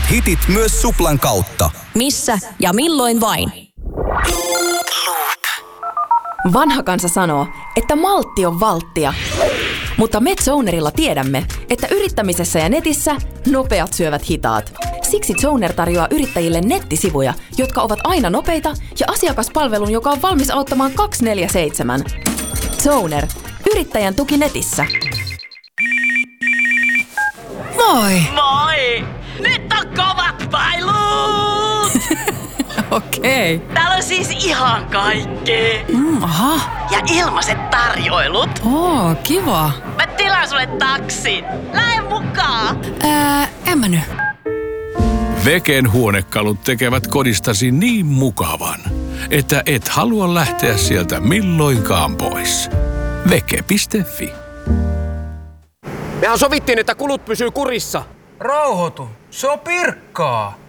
parhaat hitit myös Suplan kautta. Missä ja milloin vain. Vanha kansa sanoo, että maltti on valttia. Mutta me Zonerilla tiedämme, että yrittämisessä ja netissä nopeat syövät hitaat. Siksi Zoner tarjoaa yrittäjille nettisivuja, jotka ovat aina nopeita ja asiakaspalvelun, joka on valmis auttamaan 24/7. Zoner. Yrittäjän tuki netissä. Moi! Moi! Nyt on kovat pailut! Okei. Täällä on siis ihan kaikkea. Aha. Ja ilmaiset tarjoilut. Oo, kiva. Mä tilaan sulle taksin. Lähde mukaan! En mä nyt. Veken huonekalut tekevät kodistasi niin mukavan, että et halua lähteä sieltä milloinkaan pois. Veke.fi. Mehän sovittiin, että kulut pysyy kurissa. Rauhoitu. Se on Pirkkaa.